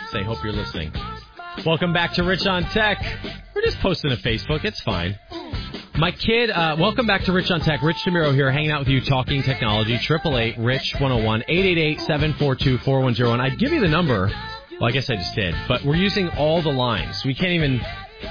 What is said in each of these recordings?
say, hope you're listening. Welcome back to Rich on Tech. We're just posting to Facebook. It's fine. My kid, welcome back to Rich on Tech. Rich DeMiro here, hanging out with you, talking technology. 888-RICH-101, 888-742-4101. I'd give you the number. Well, I guess I just did. But we're using all the lines. We can't even...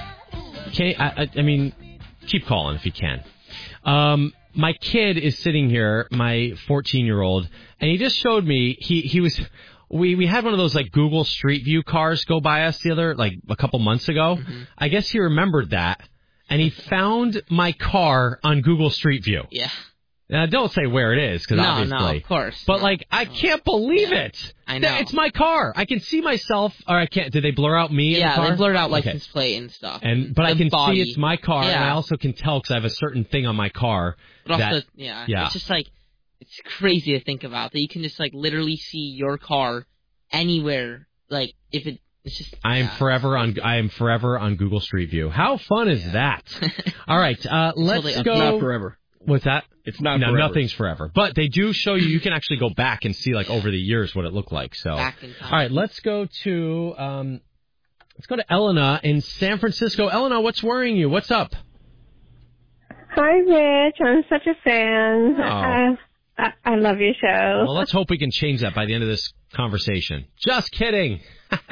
I mean, keep calling if you can. My kid is sitting here, my 14-year-old, and he just showed me, he was... We had one of those, like, Google Street View cars go by us a couple months ago. Mm-hmm. I guess he remembered that. And he found my car on Google Street View. Yeah. Now, don't say where it is, because obviously. No, of course. But, I can't believe it. I know. It's my car. I can see myself, or I can't. Did they blur out me in the car? Yeah, they blurred out license plate and stuff. But I can body. see it's my car, and I also can tell because I have a certain thing on my car. But also, it's just it's crazy to think about that you can just, literally see your car anywhere. If it... It's just, I am forever on Google Street View. How fun is that? All right, let's go. Not forever. What's that? It's not forever. Nothing's forever. But they do show you can actually go back and see over the years what it looked like. So, back in time. All right, let's go to Elena in San Francisco. Elena, what's worrying you? What's up? Hi, Rich. I'm such a fan. Oh. I love your show. Well, let's hope we can change that by the end of this conversation. Just kidding.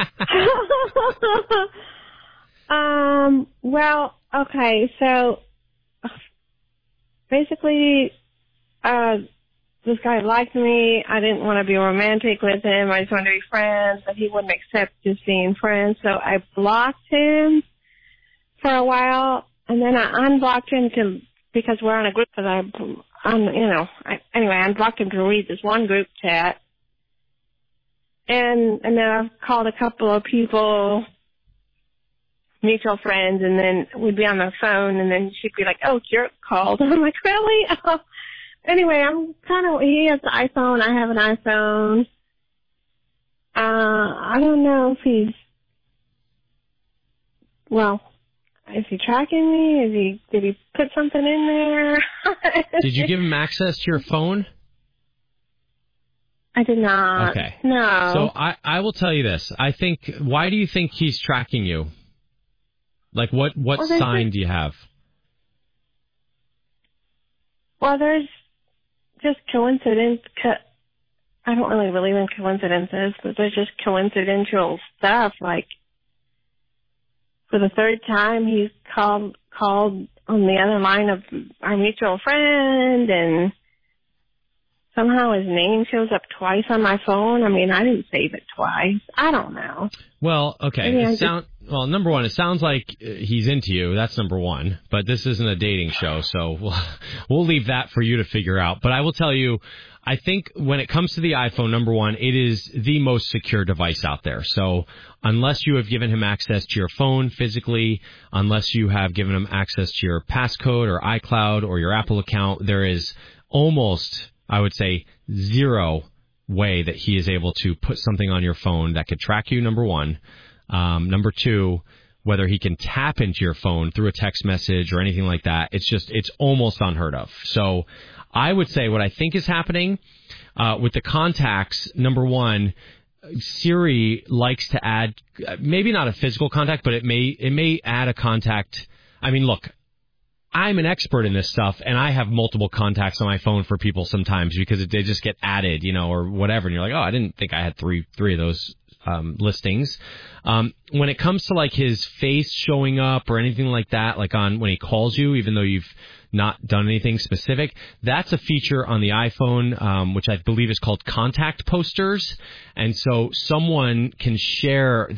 Well, okay, so basically, this guy liked me. I didn't want to be romantic with him. I just wanted to be friends, but he wouldn't accept just being friends, so I blocked him for a while, and then I unblocked him because we're on a group, I unblocked him to read this one group chat. And then I've called a couple of people, mutual friends, and then we'd be on the phone, and then she'd be like, "Oh, jerk called." I'm like, "Really?" Anyway, he has an iPhone, I have an iPhone. I don't know if is he tracking me? Did he put something in there? Did you give him access to your phone? I did not. Okay. No. So I will tell you this. Why do you think he's tracking you? What sign do you have? Well, there's just coincidence. I don't really believe in coincidences, but there's just coincidental stuff. For the third time, he's called on the other line of our mutual friend, and somehow his name shows up twice on my phone. I mean, I didn't save it twice. I don't know. Well, okay. Number one, it sounds like he's into you. That's number one. But this isn't a dating show, so we'll leave that for you to figure out. But I will tell you, I think when it comes to the iPhone, number one, it is the most secure device out there. So unless you have given him access to your phone physically, unless you have given him access to your passcode or iCloud or your Apple account, there is almost, I would say, zero way that he is able to put something on your phone that could track you, number one. Number two, whether he can tap into your phone through a text message or anything like that, it's almost unheard of. So I would say what I think is happening with the contacts, number one, Siri likes to add, maybe not a physical contact, but it may add a contact. I mean, look, I'm an expert in this stuff, and I have multiple contacts on my phone for people sometimes because they just get added, or whatever. And you're like, oh, I didn't think I had three of those listings. When it comes to his face showing up or anything like that, when he calls you, even though you've not done anything specific, that's a feature on the iPhone, which I believe is called contact posters. And so someone can share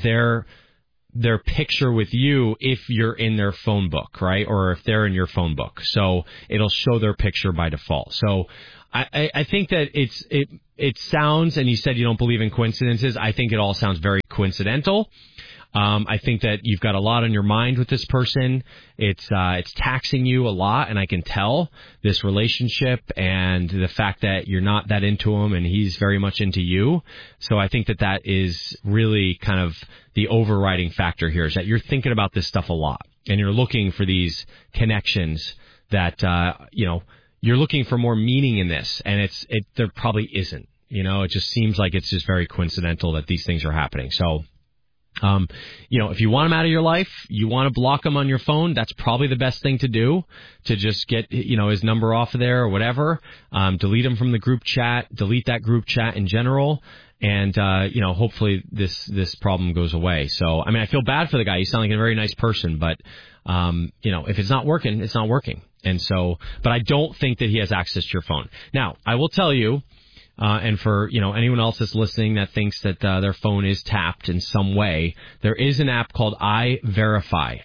their picture with you if you're in their phone book, right? Or if they're in your phone book. So it'll show their picture by default. So I think that it sounds, and you said you don't believe in coincidences, I think it all sounds very coincidental. I think that you've got a lot on your mind with this person. It's taxing you a lot, and I can tell this relationship and the fact that you're not that into him and he's very much into you. So I think that is really kind of the overriding factor here, is that you're thinking about this stuff a lot and you're looking for these connections that, you're looking for more meaning in this, and there probably isn't. It just seems like it's just very coincidental that these things are happening. So If you want him out of your life, you want to block him on your phone, that's probably the best thing to do, to just get, his number off of there or whatever. Delete him from the group chat, delete that group chat in general. And, hopefully this problem goes away. So, I feel bad for the guy. You sound like a very nice person, but, if it's not working, it's not working. And so, but I don't think that he has access to your phone. Now, I will tell you, and for, anyone else that's listening that thinks that their phone is tapped in some way, there is an app called iVerify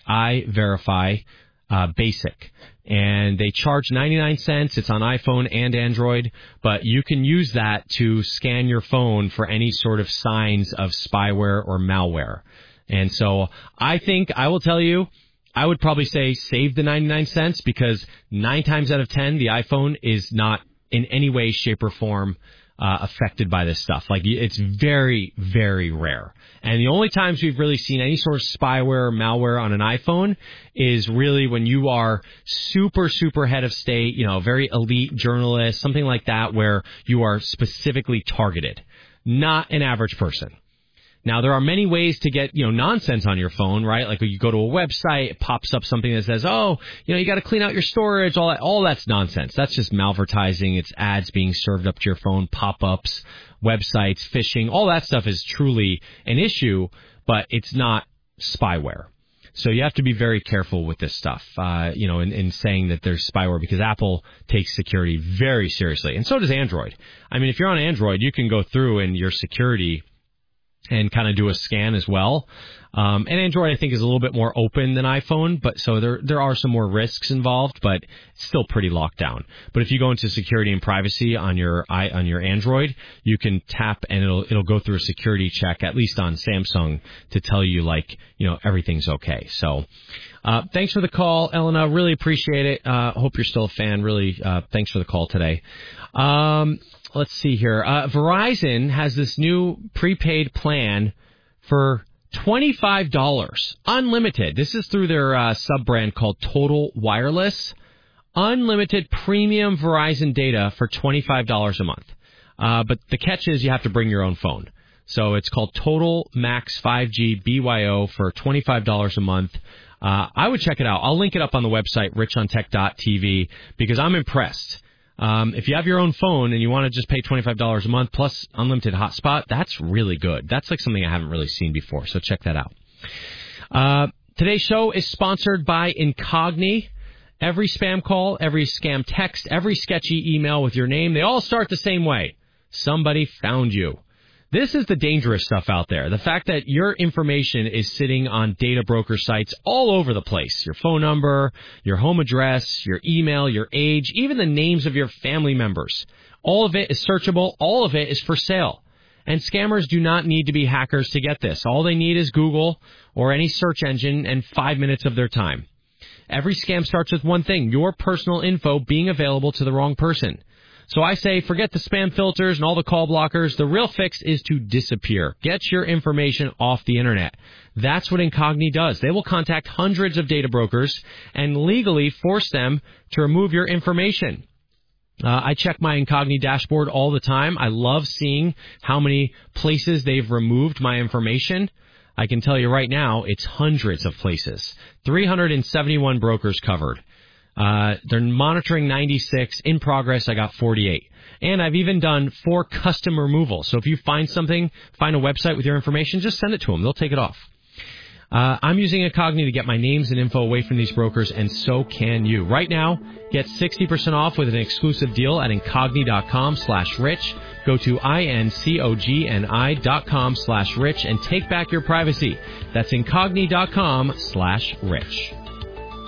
Basic. And they charge 99 cents. It's on iPhone and Android, but you can use that to scan your phone for any sort of signs of spyware or malware. And so I think I will tell you, I would probably say save the 99 cents, because 9 times out of 10, the iPhone is not in any way, shape, or form affected by this stuff. Like, it's very, very rare. And the only times we've really seen any sort of spyware or malware on an iPhone is really when you are super, super head of state, very elite journalist, something like that, where you are specifically targeted, not an average person. Now, there are many ways to get, nonsense on your phone, right? Like, you go to a website, it pops up something that says, you got to clean out your storage, all that's nonsense. That's just malvertising. It's ads being served up to your phone, pop-ups, websites, phishing. All that stuff is truly an issue, but it's not spyware. So you have to be very careful with this stuff, in saying that there's spyware, because Apple takes security very seriously. And so does Android. If you're on Android, you can go through in your security and kind of do a scan as well. And Android, I think, is a little bit more open than iPhone, but so there are some more risks involved, but it's still pretty locked down. But if you go into security and privacy on your Android, you can tap and it'll go through a security check, at least on Samsung, to tell you everything's okay. So thanks for the call, Elena. Really appreciate it. Hope you're still a fan. Really, thanks for the call today. Let's see here. Verizon has this new prepaid plan for $25, unlimited. This is through their sub-brand called Total Wireless. Unlimited premium Verizon data for $25 a month. But the catch is you have to bring your own phone. So it's called Total Max 5G BYO for $25 a month. I would check it out. I'll link it up on the website, richontech.tv, because I'm impressed. If you have your own phone and you want to just pay $25 a month plus unlimited hotspot, that's really good. That's like something I haven't really seen before, so check that out. Today's show is sponsored by Incogni. Every spam call, every scam text, every sketchy email with your name, they all start the same way. Somebody found you. This is the dangerous stuff out there. The fact that your information is sitting on data broker sites all over the place. Your phone number, your home address, your email, your age, even the names of your family members. All of it is searchable. All of it is for sale. And scammers do not need to be hackers to get this. All they need is Google or any search engine and 5 minutes of their time. Every scam starts with one thing: your personal info being available to the wrong person. So I say forget the spam filters and all the call blockers. The real fix is to disappear. Get your information off the internet. That's what Incogni does. They will contact hundreds of data brokers and legally force them to remove your information. I check my Incogni dashboard all the time. I love seeing how many places they've removed my information. I can tell you right now, it's hundreds of places. 371 brokers covered. They're monitoring 96. In progress, I got 48. And I've even done 4 custom removals. So if you find something, find a website with your information, just send it to them. They'll take it off. I'm using Incogni to get my names and info away from these brokers, and so can you. Right now, get 60% off with an exclusive deal at Incogni.com/rich. Go to INCOGNI.com/rich and take back your privacy. That's Incogni.com/rich.